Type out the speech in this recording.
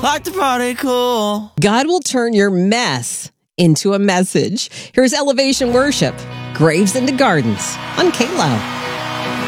like to party cool. God will turn your mess into a message. Here's Elevation Worship, Graves into Gardens on KLOW.